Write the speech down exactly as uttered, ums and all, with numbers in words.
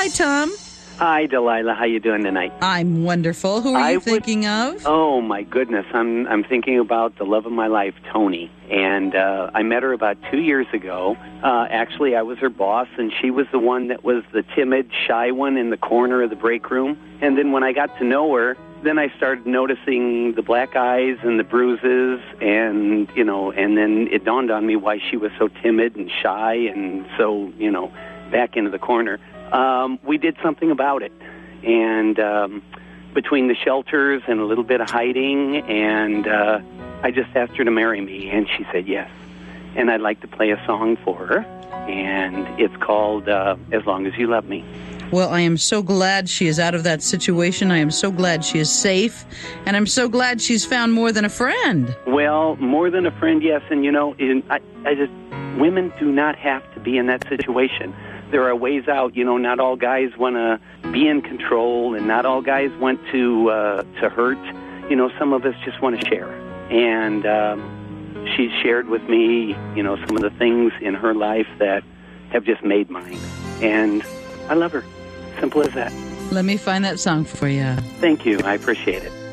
Hi, Tom. Hi, Delilah. How you doing tonight? I'm wonderful. Who are I you would- thinking of? Oh my goodness, I'm I'm thinking about the love of my life, Tony, and uh, I met her about two years ago. Uh, actually, I was her boss, and she was the one that was the timid, shy one in the corner of the break room. And then when I got to know her, then I started noticing the black eyes and the bruises, and you know, and then it dawned on me why she was so timid and shy and so you know back into the corner. Um, we did something about it, and um, between the shelters and a little bit of hiding, and uh, I just asked her to marry me, and she said yes. And I'd like to play a song for her, and it's called uh, As Long As You Love Me. Well, I am so glad she is out of that situation. I am so glad she is safe, and I'm so glad she's found more than a friend. Well, more than a friend, yes, and you know, in, I, I just women do not have to be in that situation. There are ways out. You know, not all guys want to be in control, and not all guys want to uh, to hurt. You know, some of us just want to share. And um, she's shared with me, you know, some of the things in her life that have just made mine. And I love her. Simple as that. Let me find that song for you. Thank you. I appreciate it.